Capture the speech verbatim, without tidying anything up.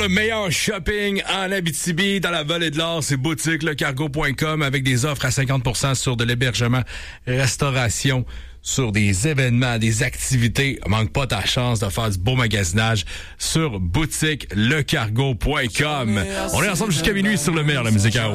le meilleur shopping en Abitibi, dans la Vallée de l'Or, c'est boutique le cargo point com avec des offres à cinquante pour cent sur de l'hébergement, restauration, sur des événements, des activités. Manque pas ta chance de faire du beau magasinage sur boutique le cargo point com. On est ensemble jusqu'à minuit sur le meilleur, la musique à